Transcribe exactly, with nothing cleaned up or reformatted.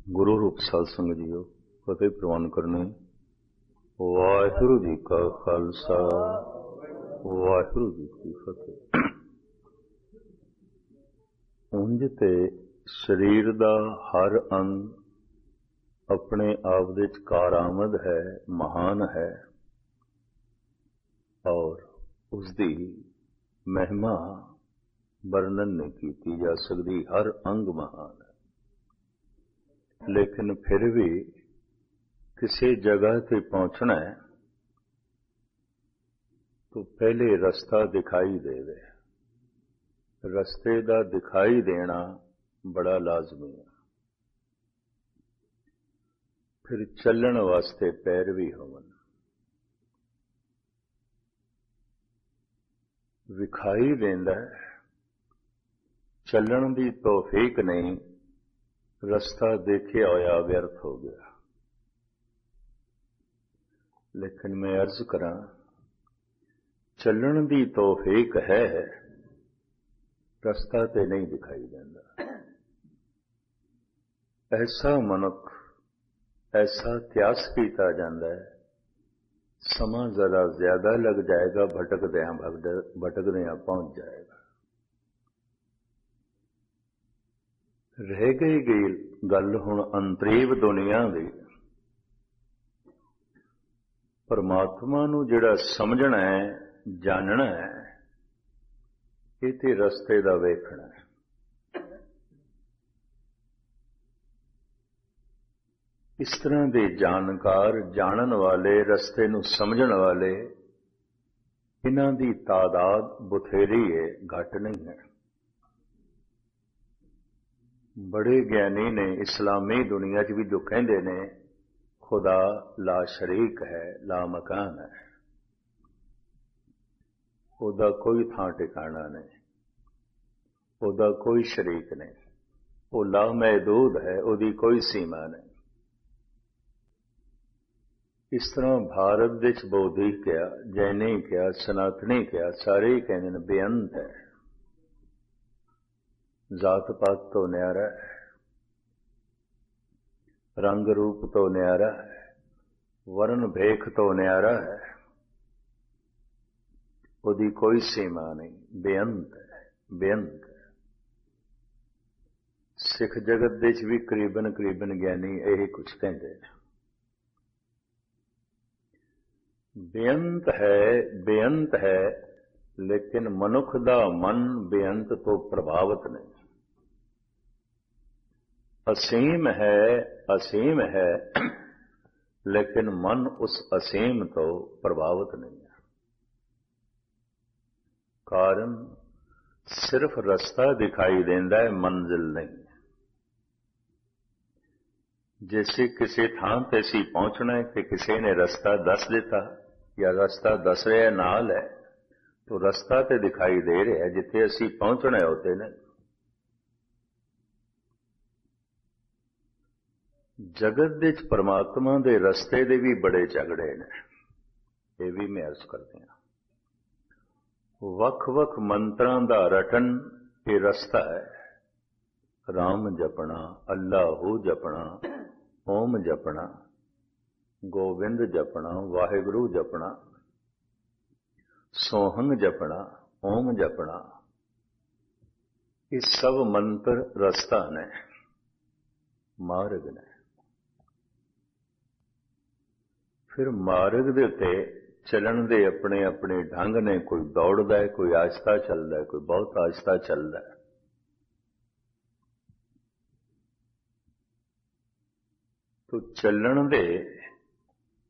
ਗੁਰੂ ਰੂਪ ਸਾਧ ਸੰਗਤ ਜੀਓ, ਫਤਿਹ ਪ੍ਰਵਾਨ ਕਰਨੀ। ਵਾਹਿਗੁਰੂ ਜੀ ਕਾ ਖਾਲਸਾ, ਵਾਹਿਗੁਰੂ ਜੀ ਕੀ ਫਤਿਹ। ਉਂਝ ਤੇ ਸਰੀਰ ਦਾ ਹਰ ਅੰਗ ਆਪਣੇ ਆਪ ਦੇ ਵਿੱਚ ਕਾਰਾਮਦ ਹੈ, ਮਹਾਨ ਹੈ, ਔਰ ਉਸਦੀ ਮਹਿਮਾ ਵਰਣਨ ਨਹੀਂ ਕੀਤੀ ਜਾ ਸਕਦੀ। ਹਰ ਅੰਗ ਮਹਾਨ ਹੈ, ਲੇਕਿਨ ਫਿਰ ਵੀ ਕਿਸੇ ਜਗ੍ਹਾ ਤੇ ਪਹੁੰਚਣਾ ਹੈ तो पहले रास्ता दिखाई देवे। रस्ते का दिखाई देना बड़ा लाजमी है। फिर चलण वास्ते पैर भी होवन। विखाई देंदा चलण की तौफीक नहीं, रास्ता देखिया होया व्यर्थ हो गया। लेकिन मैं अर्ज करा, चलण की तौफीक है, रास्ता ते नहीं दिखाई देता। ऐसा मनुख ऐसा त्यास किया जाता है, समा जरा ज्यादा लग जाएगा, भटकद्या भटकद्या पहुंच जाएगा। रह गई गई गल हुण अंतरीव दुनिया की। परमात्मा नूं जिहड़ा समझना है, जानना है, ये ते रस्ते दा वेखना है। इस तरह के जानकार, जानन वाले, रस्ते नूं समझण वाले, इन्हां दी तादाद बथेरी है, घट नहीं है। बड़े ज्ञानी ने इस्लामी दुनिया च भी जो कहंदे ने खुदा ला शरीक है, ला मकान है, ओदा कोई थां ठिकाना नहीं, ओदा कोई शरीक नहीं, वो ला महदूद है, ओदी कोई सीमा नहीं। इस तरह भारत देश बौद्धी क्या, जैनी क्या, सनातनी क्या, सारे ही कहते हैं बेअंत है। जात पात तो न्यारा है, रंग रूप तो न्यारा है, वर्ण भेख तो न्यारा है, ओदी कोई सीमा नहीं, बेअंत है, बेअंत है। सिख जगत देश भी करीबन करीबन ज्ञानी यही कुछ कहते हैं। बेअंत है, बेअंत है, लेकिन मनुख दा मन बेअंत तो प्रभावित नहीं। असीम है, असीम है, लेकिन मन उस असीम तो प्रभावित नहीं है। कारण सिर्फ रास्ता दिखाई देता है, मंजिल नहीं। जैसे किसी थां ते असीं पहुंचना है कि किसी ने रास्ता दस दिता या रास्ता दस रहा नाल है, तो रास्ता ते दिखाई दे रहा है, जिथे असीं पहुंचना है होते ने। जगत दे परमात्मा दे रस्ते दे भी बड़े झगड़े ने, ये भी मैं अर्ज करते हैं। वख वख मंत्रां दा रटन ये रस्ता है। राम जपना, अल्लाहू जपना, ओम जपना, गोविंद जपना, वाहिगुरु जपना, सोहंग जपना, ओम जपना, ये सब मंत्र रस्ता ने, मार्ग ने। फिर मार्ग दे उत्ते चलन दे अपने अपने ढंग ने, कोई दौड़दा है, कोई आहिस्ता चलदा है, कोई बहुत आहिस्ता चलदा है। तो चलन दे